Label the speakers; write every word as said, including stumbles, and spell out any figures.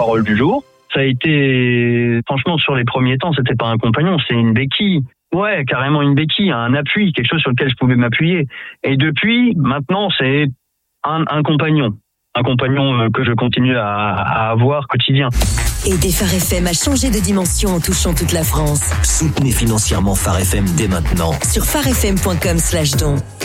Speaker 1: porte-parole du jour. Ça a été, franchement, sur les premiers temps, c'était pas un compagnon, c'est une béquille. Ouais, carrément une béquille, un appui, quelque chose sur lequel je pouvais m'appuyer. Et depuis, maintenant, c'est un, un compagnon. Un compagnon que je continue à, à avoir quotidien.
Speaker 2: Aider Phare F M à changer de dimension en touchant toute la France.
Speaker 3: Soutenez financièrement Phare F M dès maintenant.
Speaker 2: Sur pharefm point com slash don.